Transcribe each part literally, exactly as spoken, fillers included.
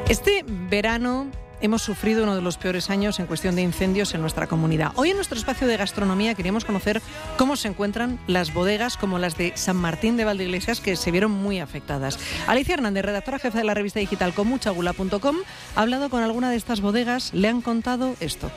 Este verano hemos sufrido uno de los peores años en cuestión de incendios en nuestra comunidad. Hoy en nuestro espacio de gastronomía queríamos conocer cómo se encuentran las bodegas como las de San Martín de Valdeiglesias, que se vieron muy afectadas. Alicia Hernández, redactora jefe de la revista digital comuchagula punto com, ha hablado con alguna de estas bodegas, le han contado esto.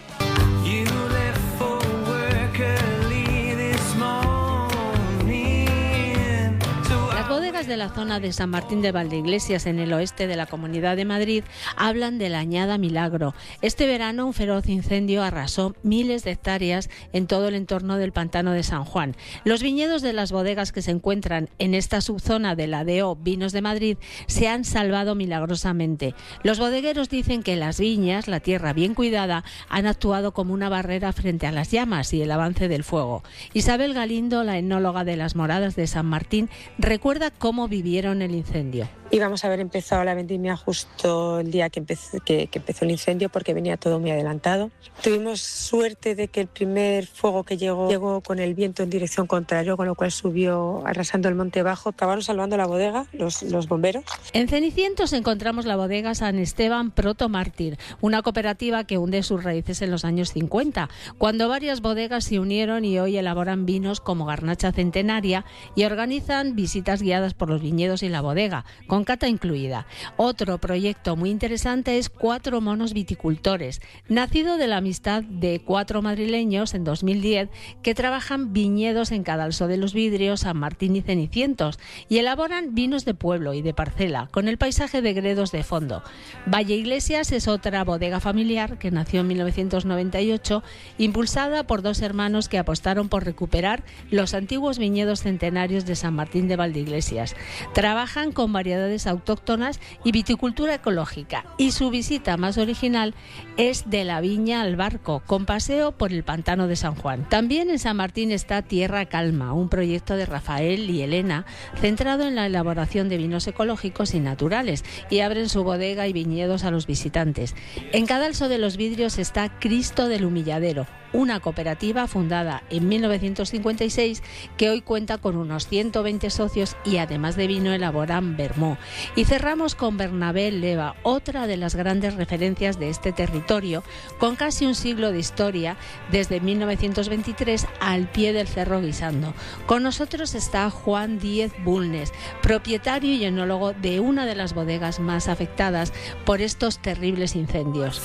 Bodegas de la zona de San Martín de Valdeiglesias, en el oeste de la Comunidad de Madrid, hablan de la Añada Milagro. Este verano un feroz incendio arrasó miles de hectáreas en todo el entorno del pantano de San Juan. Los viñedos de las bodegas que se encuentran en esta subzona de la D O Vinos de Madrid se han salvado milagrosamente. Los bodegueros dicen que las viñas, la tierra bien cuidada, han actuado como una barrera frente a las llamas y el avance del fuego. Isabel Galindo, la enóloga de las Moradas de San Martín, recuerda cómo vivieron el incendio. Íbamos a haber empezado la vendimia justo el día que empezó, que, que empezó el incendio, porque venía todo muy adelantado. Tuvimos suerte de que el primer fuego que llegó llegó con el viento en dirección contraria, con lo cual subió arrasando el monte bajo. Acabaron salvando la bodega los, los bomberos. En Cenicientos encontramos la bodega San Esteban Proto Mártir, una cooperativa que hunde sus raíces en los años cincuenta, cuando varias bodegas se unieron y hoy elaboran vinos como Garnacha Centenaria y organizan visitas guiadas por los viñedos y la bodega, con cata incluida. Otro proyecto muy interesante es Cuatro Monos Viticultores, nacido de la amistad de cuatro madrileños en dos mil diez que trabajan viñedos en Cadalso de los Vidrios, San Martín y Cenicientos y elaboran vinos de pueblo y de parcela, con el paisaje de Gredos de fondo. Valdeiglesias es otra bodega familiar que nació en mil novecientos noventa y ocho, impulsada por dos hermanos que apostaron por recuperar los antiguos viñedos centenarios de San Martín de Valdeiglesias. Trabajan con variedades autóctonas y viticultura ecológica, y su visita más original es de la viña al barco, con paseo por el pantano de San Juan. También en San Martín está Tierra Calma, un proyecto de Rafael y Elena centrado en la elaboración de vinos ecológicos y naturales, y abren su bodega y viñedos a los visitantes. En Cadalso de los Vidrios está Cristo del Humilladero, una cooperativa fundada en mil novecientos cincuenta y seis que hoy cuenta con unos ciento veinte socios y además de vino elaboran vermú. Y cerramos con Bernabé Leva, otra de las grandes referencias de este territorio, con casi un siglo de historia, desde mil novecientos veintitrés al pie del Cerro Guisando. Con nosotros está Juan Díez Bulnes, propietario y enólogo de una de las bodegas más afectadas por estos terribles incendios.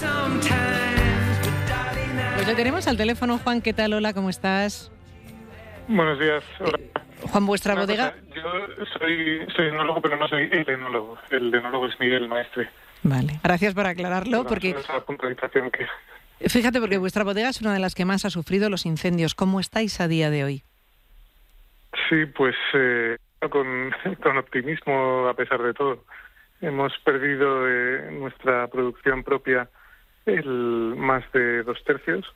Pues le tenemos al teléfono. Juan, ¿qué tal? Hola, ¿cómo estás? Buenos días. Hola. Eh, Juan, ¿vuestra Una bodega? cosa, yo soy, soy enólogo, pero no soy el enólogo. El enólogo es Miguel Maestre. Vale, gracias por aclararlo, Bueno, porque esa puntualización que... fíjate, porque vuestra bodega es una de las que más ha sufrido los incendios. ¿Cómo estáis a día de hoy? Sí, pues eh, con, con optimismo a pesar de todo. Hemos perdido eh, nuestra producción propia el más de dos tercios,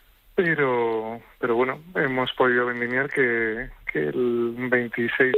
pero pero bueno, hemos podido vendimiar que, que el veintiséis...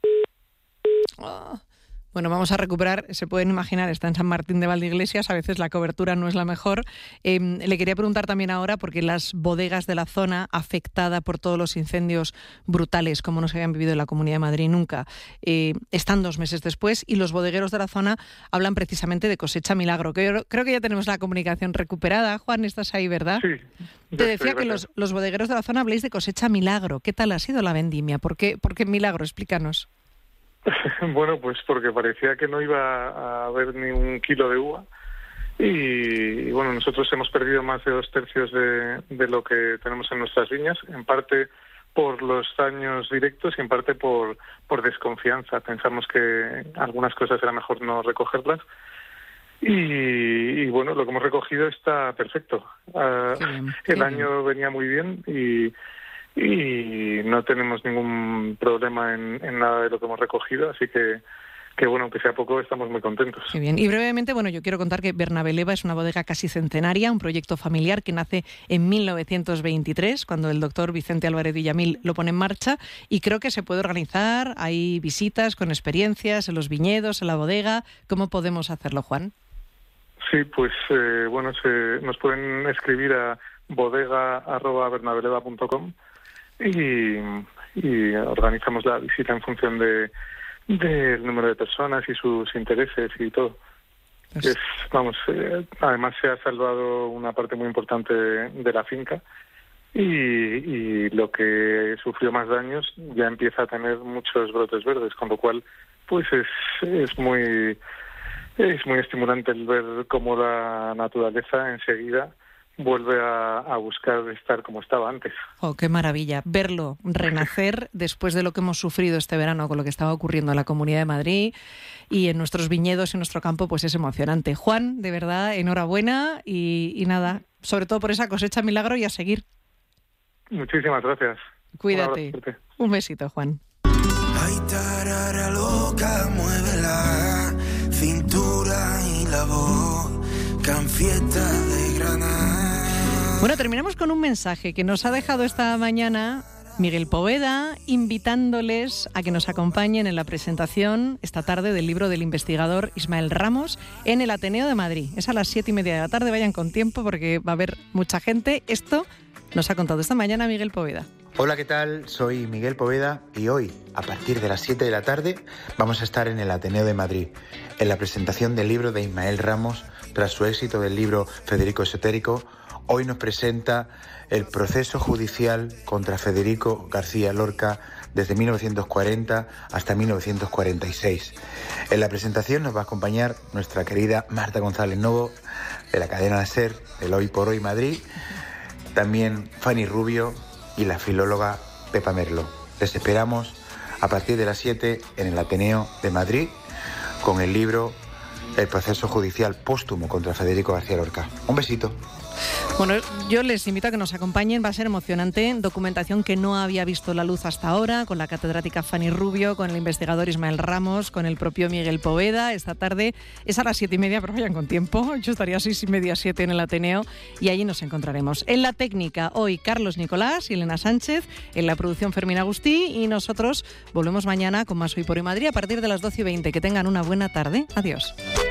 Oh. Bueno, vamos a recuperar, se pueden imaginar, está en San Martín de Valdeiglesias, a veces la cobertura no es la mejor. Eh, le quería preguntar también ahora, porque las bodegas de la zona afectada por todos los incendios brutales, como no se habían vivido en la Comunidad de Madrid nunca, eh, están dos meses después y los bodegueros de la zona hablan precisamente de cosecha milagro. Creo, creo que ya tenemos la comunicación recuperada. Juan, estás ahí, ¿verdad? Sí. Te decía que los, los bodegueros de la zona habléis de cosecha milagro. ¿Qué tal ha sido la vendimia? ¿Por qué, por qué milagro? Explícanos. Bueno, pues porque parecía que no iba a haber ni un kilo de uva y, y bueno, nosotros hemos perdido más de dos tercios de, de lo que tenemos en nuestras viñas, en parte por los daños directos y en parte por, por desconfianza. Pensamos que algunas cosas era mejor no recogerlas y, y bueno, lo que hemos recogido está perfecto. Uh, Qué bien, el qué año bien. venía muy bien y... y no tenemos ningún problema en, en nada de lo que hemos recogido, así que, que bueno, aunque sea poco, estamos muy contentos. Qué bien. Y brevemente, bueno, yo quiero contar que Bernabé Leva es una bodega casi centenaria, un proyecto familiar que nace en mil novecientos veintitrés, cuando el doctor Vicente Álvarez Villamil lo pone en marcha, y creo que se puede organizar, hay visitas con experiencias en los viñedos, en la bodega. ¿Cómo podemos hacerlo, Juan? Sí, pues eh, bueno, se, nos pueden escribir a bodega arroba bernabeleva punto com y, y organizamos la visita en función de del número de personas y sus intereses y todo. Pues... Es, vamos, eh, además se ha salvado una parte muy importante de, de la finca y, y lo que sufrió más daños ya empieza a tener muchos brotes verdes, con lo cual pues es, es muy es muy estimulante el ver cómo la naturaleza enseguida vuelve a, a buscar estar como estaba antes. Oh, qué maravilla. Verlo renacer después de lo que hemos sufrido este verano con lo que estaba ocurriendo en la Comunidad de Madrid y en nuestros viñedos y en nuestro campo, pues es emocionante. Juan, de verdad, enhorabuena y, y nada, sobre todo por esa cosecha milagro y a seguir. Muchísimas gracias. Cuídate. Un, Un besito, Juan. Ay, tarara loca, mueve la cintura y la boca en fiesta de Granada. Bueno, terminamos con un mensaje que nos ha dejado esta mañana Miguel Poveda, invitándoles a que nos acompañen en la presentación esta tarde del libro del investigador Ismael Ramos en el Ateneo de Madrid. Es a las siete y media de la tarde, vayan con tiempo porque va a haber mucha gente. Esto nos ha contado esta mañana Miguel Poveda. Hola, ¿qué tal? Soy Miguel Poveda y hoy, a partir de las siete de la tarde, vamos a estar en el Ateneo de Madrid, en la presentación del libro de Ismael Ramos. Tras su éxito del libro Federico Esotérico, hoy nos presenta el proceso judicial contra Federico García Lorca desde mil novecientos cuarenta hasta mil novecientos cuarenta y seis. En la presentación nos va a acompañar nuestra querida Marta González Novo, de la cadena SER, del Hoy por Hoy Madrid, también Fanny Rubio y la filóloga Pepa Merlo. Les esperamos a partir de las siete en el Ateneo de Madrid con el libro El proceso judicial póstumo contra Federico García Lorca. Un besito. Bueno, yo les invito a que nos acompañen, va a ser emocionante, documentación que no había visto la luz hasta ahora, con la catedrática Fanny Rubio, con el investigador Ismael Ramos, con el propio Miguel Poveda. Esta tarde es a las siete y media, pero vayan con tiempo, yo estaría a seis y media, siete en el Ateneo, y allí nos encontraremos. En la técnica, hoy Carlos Nicolás y Elena Sánchez, en la producción Fermín Agustí, y nosotros volvemos mañana con más Hoy por Hoy Madrid a partir de las doce y veinte. Que tengan una buena tarde. Adiós.